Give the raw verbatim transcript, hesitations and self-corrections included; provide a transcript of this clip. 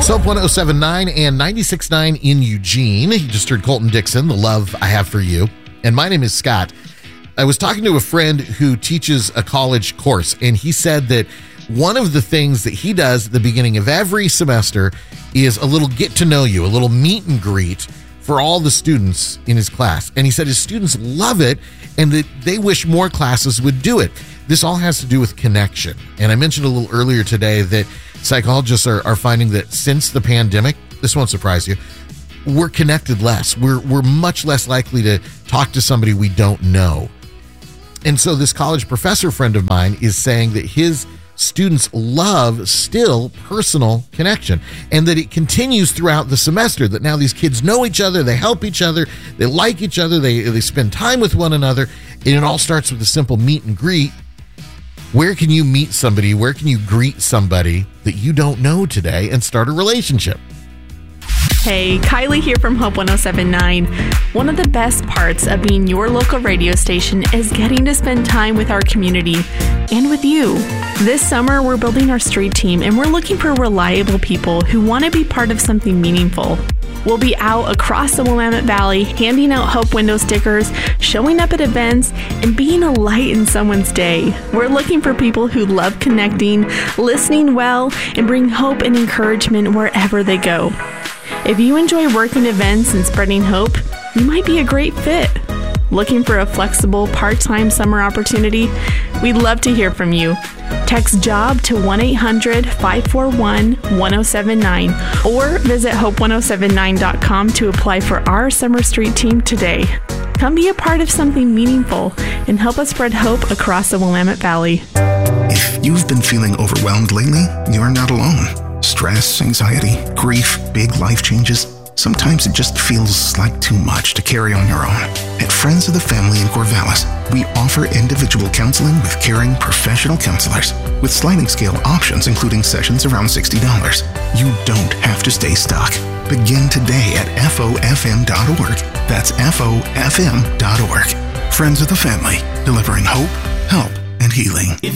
It's Hope one oh seven point nine and ninety-six point nine in Eugene. You just heard Colton Dixon, The Love I Have for You. And my name is Scott. I was talking to a friend who teaches a college course, and he said that one of the things that he does at the beginning of every semester is a little get to know you, a little meet and greet for all the students in his class. And he said his students love it and that they wish more classes would do it. This all has to do with connection. And I mentioned a little earlier today that psychologists are, are finding that since the pandemic, this won't surprise you, we're connected less. We're we're much less likely to talk to somebody we don't know. And so this college professor friend of mine is saying that his students love still personal connection and that it continues throughout the semester, that now these kids know each other, they help each other, they like each other, they, they spend time with one another, and it all starts with a simple meet and greet. Where can you meet somebody? Where can you greet somebody that you don't know today and start a relationship? Hey, Kylie here from Hope one oh seven point nine. One of the best parts of being your local radio station is getting to spend time with our community and with you. This summer, we're building our street team and we're looking for reliable people who want to be part of something meaningful. We'll be out across the Willamette Valley, handing out Hope window stickers, showing up at events, and being a light in someone's day. We're looking for people who love connecting, listening well, and bring hope and encouragement wherever they go. If you enjoy working events and spreading hope, you might be a great fit. Looking for a flexible part-time summer opportunity? We'd love to hear from you. Text JOB to one eight hundred five four one one oh seven nine or visit hope one oh seven nine dot com to apply for our summer street team today. Come be a part of something meaningful and help us spread hope across the Willamette Valley. If you've been feeling overwhelmed lately, you're not alone. Stress, anxiety, grief, big life changes. Sometimes it just feels like too much to carry on your own. At Friends of the Family in Corvallis, we offer individual counseling with caring professional counselors with sliding scale options including sessions around sixty dollars. You don't have to stay stuck. Begin today at F O F M dot org. That's F O F M dot org. Friends of the Family, delivering hope, help, and healing.